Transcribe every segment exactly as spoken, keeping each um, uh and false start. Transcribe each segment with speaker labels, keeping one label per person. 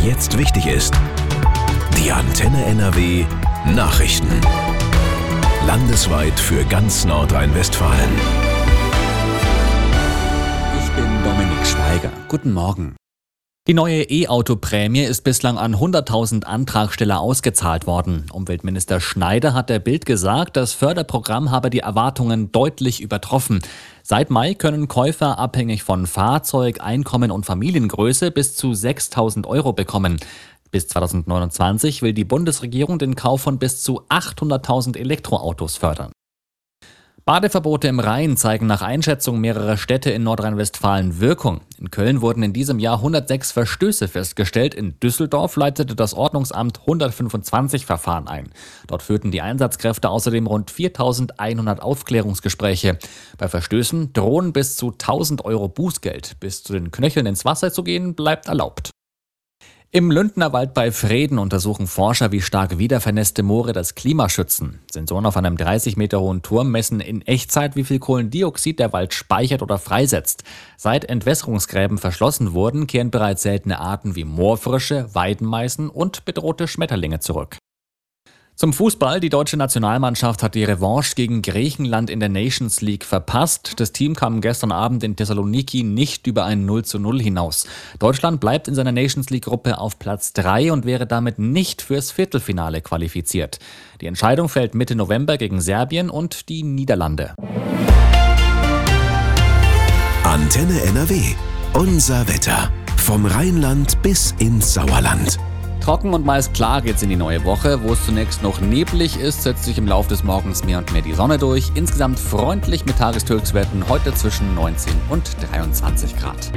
Speaker 1: jetzt wichtig ist. Die Antenne N R W Nachrichten. Landesweit für ganz Nordrhein-Westfalen.
Speaker 2: Ich bin Dominik Schweiger. Guten Morgen. Die neue E-Auto-Prämie ist bislang an hunderttausend Antragsteller ausgezahlt worden. Umweltminister Schneider hat der Bild gesagt, das Förderprogramm habe die Erwartungen deutlich übertroffen. Seit Mai können Käufer abhängig von Fahrzeug, Einkommen und Familiengröße bis zu sechstausend Euro bekommen. Bis zweitausendneunundzwanzig will die Bundesregierung den Kauf von bis zu achthunderttausend Elektroautos fördern. Badeverbote im Rhein zeigen nach Einschätzung mehrerer Städte in Nordrhein-Westfalen Wirkung. In Köln wurden in diesem Jahr hundertsechs Verstöße festgestellt. In Düsseldorf leitete das Ordnungsamt hundertfünfundzwanzig Verfahren ein. Dort führten die Einsatzkräfte außerdem rund viertausendeinhundert Aufklärungsgespräche. Bei Verstößen drohen bis zu tausend Euro Bußgeld. Bis zu den Knöcheln ins Wasser zu gehen, bleibt erlaubt. Im Lündner Wald bei Vreden untersuchen Forscher, wie stark wiedervernässte Moore das Klima schützen. Sensoren auf einem dreißig Meter hohen Turm messen in Echtzeit, wie viel Kohlendioxid der Wald speichert oder freisetzt. Seit Entwässerungsgräben verschlossen wurden, kehren bereits seltene Arten wie Moorfrösche, Weidenmeißen und bedrohte Schmetterlinge zurück. Zum Fußball. Die deutsche Nationalmannschaft hat die Revanche gegen Griechenland in der Nations League verpasst. Das Team kam gestern Abend in Thessaloniki nicht über ein null zu null hinaus. Deutschland bleibt in seiner Nations League-Gruppe auf Platz drei und wäre damit nicht fürs Viertelfinale qualifiziert. Die Entscheidung fällt Mitte November gegen Serbien und die Niederlande.
Speaker 1: Antenne N R W. Unser Wetter. Vom Rheinland bis ins Sauerland.
Speaker 2: Trocken und meist klar geht's in die neue Woche. Wo es zunächst noch neblig ist, setzt sich im Laufe des Morgens mehr und mehr die Sonne durch. Insgesamt freundlich mit Tageshöchstwerten heute zwischen neunzehn und dreiundzwanzig Grad.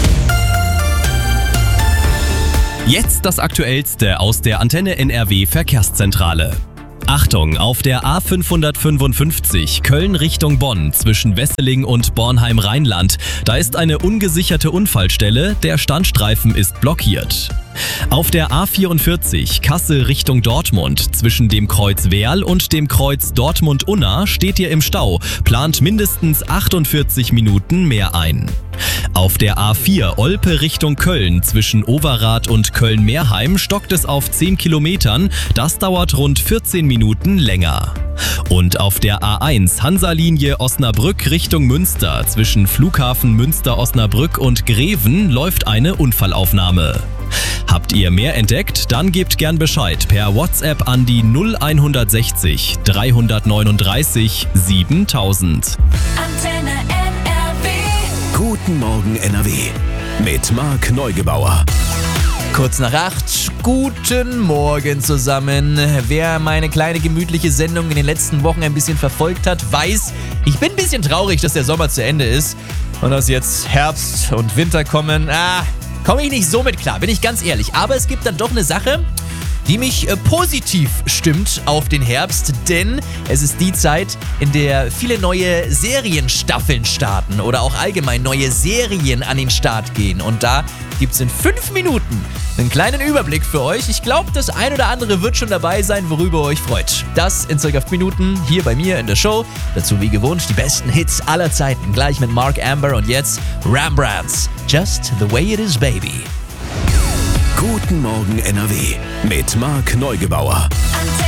Speaker 3: Jetzt das Aktuellste aus der Antenne N R W Verkehrszentrale. Achtung, auf der A fünfhundertfünfundfünfzig Köln Richtung Bonn zwischen Wesseling und Bornheim-Rheinland. Da ist eine ungesicherte Unfallstelle, der Standstreifen ist blockiert. Auf der A vierundvierzig Kassel Richtung Dortmund zwischen dem Kreuz Werl und dem Kreuz Dortmund-Unna steht ihr im Stau, plant mindestens achtundvierzig Minuten mehr ein. Auf der A vier Olpe Richtung Köln zwischen Overath und Köln-Meerheim stockt es auf zehn Kilometern, das dauert rund vierzehn Minuten länger. Und auf der A eins Hansa-Linie Osnabrück Richtung Münster zwischen Flughafen Münster-Osnabrück und Greven läuft eine Unfallaufnahme. Habt ihr mehr entdeckt? Dann gebt gern Bescheid per WhatsApp an die null hundertsechzig dreihundertneununddreißig siebentausend.
Speaker 4: Antenne N R W.
Speaker 1: Guten Morgen N R W. Mit Marc Neugebauer.
Speaker 5: Kurz nach acht, guten Morgen zusammen. Wer meine kleine gemütliche Sendung in den letzten Wochen ein bisschen verfolgt hat, weiß, ich bin ein bisschen traurig, dass der Sommer zu Ende ist und dass jetzt Herbst und Winter kommen. Ah, komme ich nicht so mit klar, bin ich ganz ehrlich. Aber es gibt dann doch eine Sache, die mich äh, positiv stimmt auf den Herbst, denn es ist die Zeit, in der viele neue Serienstaffeln starten oder auch allgemein neue Serien an den Start gehen. Und da gibt es in fünf Minuten einen kleinen Überblick für euch. Ich glaube, das ein oder andere wird schon dabei sein, worüber ihr euch freut. Das in circa fünf Minuten hier bei mir in der Show. Dazu wie gewohnt die besten Hits aller Zeiten. Gleich mit Mark Amber und jetzt Rembrandts. Just the way it is, baby.
Speaker 1: Guten Morgen N R W. Mit Marc Neugebauer.